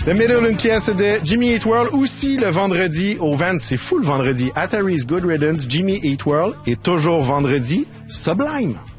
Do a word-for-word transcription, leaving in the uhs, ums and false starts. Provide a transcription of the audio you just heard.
The Middle, une pièce de Jimmy Eat World, aussi le vendredi au Vans. C'est fou le vendredi. At Harry's Good Riddance, Jimmy Eat World, et toujours vendredi, Sublime.